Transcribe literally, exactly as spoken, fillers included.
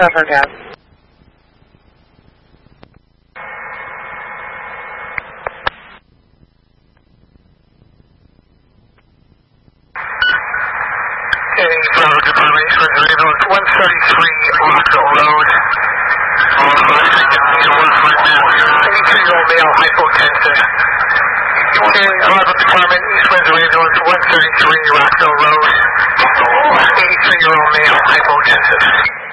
covered up. Hey, Bravo Department, East Windsor Ambulance, one thirty-three Rockville Road. All crossing at one foot now. eighty-three-year-old male, hypotensive. Hey, Bravo Department, East Windsor Ambulance, one thirty-three Rockville Road. eighty-three-year-old male, hypotensive.